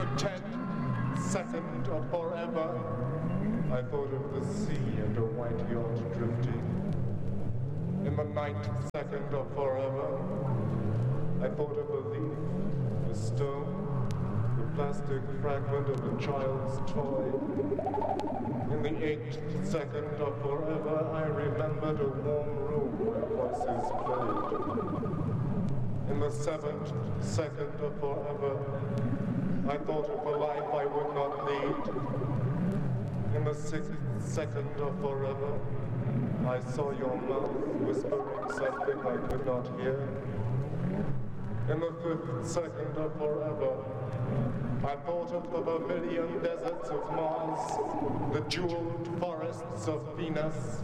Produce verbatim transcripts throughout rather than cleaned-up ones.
the tenth second of forever, I thought of the sea and a white yacht drifting. In the ninth second of forever, I thought of a leaf, a stone, the plastic fragment of a child's toy. In the eighth second of forever, I remembered a warm room where voices played. In the seventh second of forever, I thought of a life I would not lead. In the sixth second of forever, I saw your mouth whispering something I could not hear. In the fifth second of forever, I thought of the vermilion deserts of Mars, the jeweled forests of Venus.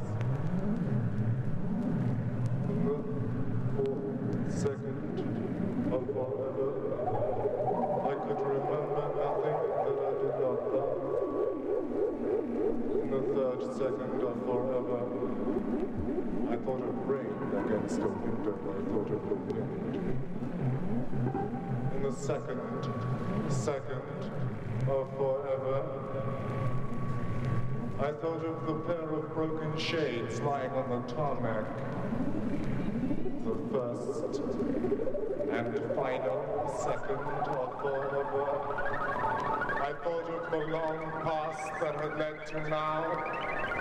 In the fourth second of forever, I could remember nothing that I did not love. In the third second of forever, I thought of rain against a window, I thought of the wind. In the second second of forever, I thought of the pair of broken shades lying on the tarmac. The first and final second of forever, I thought of the long past that had led to now.